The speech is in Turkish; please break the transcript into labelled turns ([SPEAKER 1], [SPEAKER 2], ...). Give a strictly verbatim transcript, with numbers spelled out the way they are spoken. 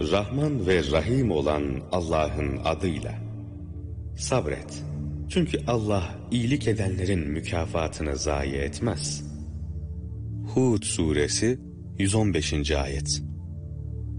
[SPEAKER 1] Rahman ve Rahim olan Allah'ın adıyla. Sabret. Çünkü Allah iyilik edenlerin mükafatını zayi etmez. Hud suresi yüz on beşinci ayet.